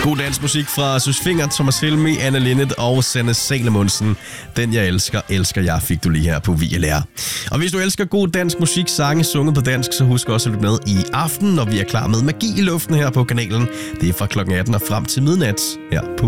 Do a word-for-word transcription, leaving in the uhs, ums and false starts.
God dansk musik fra Søs Fenger, Thomas Helmi, Anne Linnet og Sanne Salomonsen. Den jeg elsker, elsker jeg, fik du lige her på V L R. Og hvis du elsker god dansk musik, sange sunget på dansk, så husk også at lytte med i aften, når vi er klar med Magi i luften her på kanalen. Det er fra klokken atten og frem til midnat her på